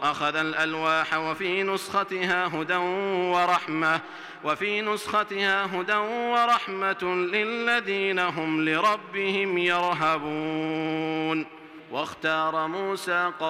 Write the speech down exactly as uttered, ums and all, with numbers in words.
أخذ الألواح وفي نسختها هدى ورحمة وفي نسختها هدى ورحمة للذين هم لربهم يرهبون. واختار موسى